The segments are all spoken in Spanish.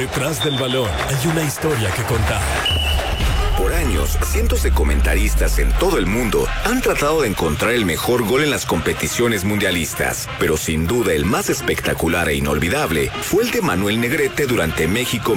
Detrás del balón hay una historia que contar. Por años, cientos de comentaristas en todo el mundo han tratado de encontrar el mejor gol en las competiciones mundialistas, pero sin duda el más espectacular e inolvidable fue el de Manuel Negrete durante México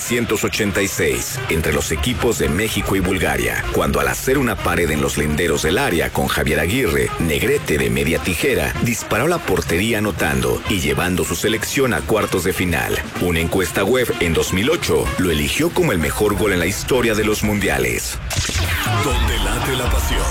1986, entre los equipos de México y Bulgaria, cuando al hacer una pared en los linderos del área con Javier Aguirre, Negrete de media tijera disparó a la portería anotando y llevando su selección a cuartos de final. Una encuesta web en 2008 lo eligió como el mejor gol en la historia de los mundiales. Donde late la pasión.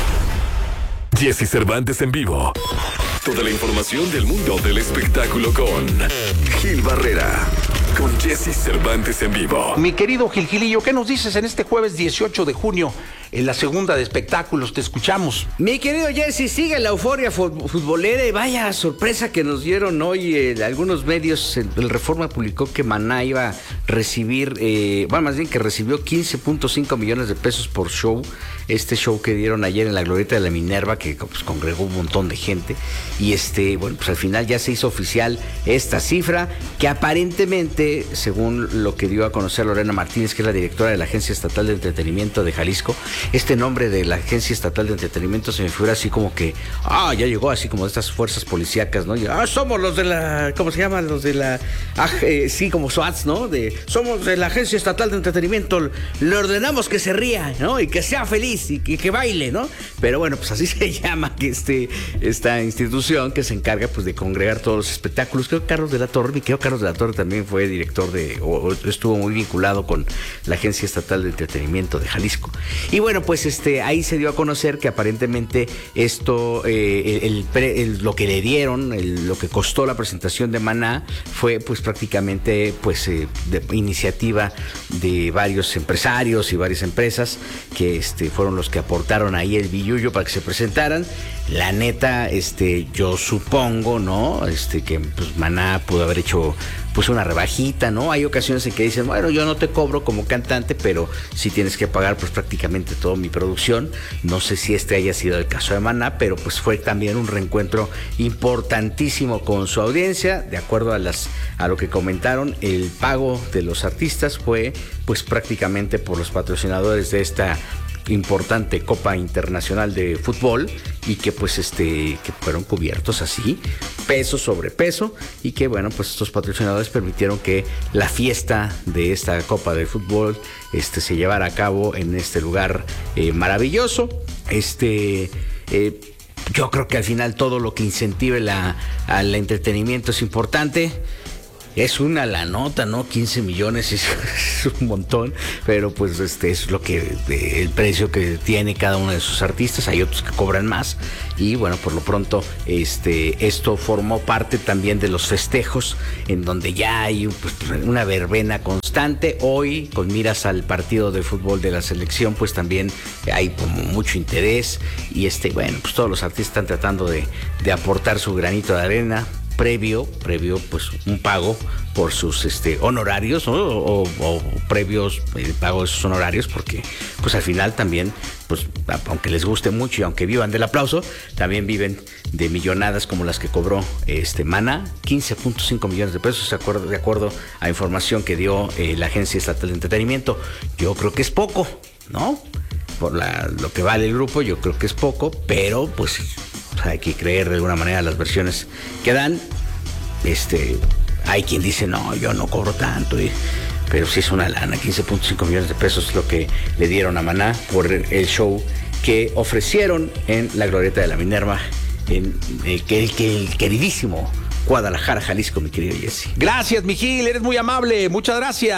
Jesse Cervantes en vivo. Toda la información del mundo del espectáculo con Gil Barrera. Con Jesse Cervantes en vivo. Mi querido Gilillo, ¿qué nos dices en este jueves 18 de junio en la segunda de espectáculos? Te escuchamos. Mi querido Jesse, sigue la euforia futbolera y vaya sorpresa que nos dieron hoy algunos medios. El Reforma publicó que Maná iba a recibir, más bien que recibió 15.5 millones de pesos por show. Este show que dieron ayer en la Glorieta de la Minerva, que pues congregó un montón de gente. Y pues al final ya se hizo oficial esta cifra, que aparentemente, según lo que dio a conocer Lorena Martínez, que es la directora de la Agencia Estatal de Entretenimiento de Jalisco, este nombre de la Agencia Estatal de Entretenimiento se me figura así como que, ya llegó así como de estas fuerzas policíacas, ¿no? Y, somos los de la, ¿cómo se llama? Los de la, sí, como SWATs, ¿no? Somos de la Agencia Estatal de Entretenimiento, le ordenamos que se ría, ¿no? Y que sea feliz y que baile, ¿no? Pero bueno, pues así se llama que esta institución que se encarga pues de congregar todos los espectáculos. Creo que Carlos de la Torre también fue director o estuvo muy vinculado con la Agencia Estatal de Entretenimiento de Jalisco. Y bueno, pues ahí se dio a conocer que aparentemente esto, lo que le dieron, lo que costó la presentación de Maná fue pues prácticamente pues de iniciativa de varios empresarios y varias empresas que fueron los que aportaron ahí el billullo para que se presentaran. La neta, yo supongo, ¿no? Que pues Maná pudo haber hecho pues una rebajita, ¿no? Hay ocasiones en que dicen, bueno, yo no te cobro como cantante, pero sí tienes que pagar pues prácticamente toda mi producción. No sé si haya sido el caso de Maná, pero pues fue también un reencuentro importantísimo con su audiencia. De acuerdo a lo que comentaron, el pago de los artistas fue pues prácticamente por los patrocinadores de esta importante Copa Internacional de Fútbol, y que pues que fueron cubiertos así, peso sobre peso, y que bueno, pues estos patrocinadores permitieron que la fiesta de esta Copa de Fútbol se llevara a cabo en este lugar maravilloso. Yo creo que al final todo lo que incentive al entretenimiento es importante. Es una la nota, ¿no? 15 millones es un montón, pero pues es lo que el precio que tiene cada uno de sus artistas. Hay otros que cobran más y bueno, por lo pronto esto formó parte también de los festejos, en donde ya hay pues una verbena constante. Hoy, con miras al partido de fútbol de la selección, pues también hay como mucho interés y bueno, pues todos los artistas están tratando de aportar su granito de arena. Previo pues un pago por sus honorarios, ¿no? o previos el pago de sus honorarios, porque pues al final también pues aunque les guste mucho y aunque vivan del aplauso, también viven de millonadas como las que cobró Maná, 15.5 millones de pesos de acuerdo a información que dio la Agencia Estatal de Entretenimiento. Yo creo que es poco, ¿no? Por lo que vale el grupo, yo creo que es poco, pero pues hay que creer de alguna manera las versiones que dan. Hay quien dice, no, yo no cobro tanto, pero sí es una lana. 15.5 millones de pesos es lo que le dieron a Maná por el show que ofrecieron en la Glorieta de la Minerva, en el queridísimo Guadalajara, Jalisco, mi querido Jesse. Gracias, mi Gil, eres muy amable, muchas gracias.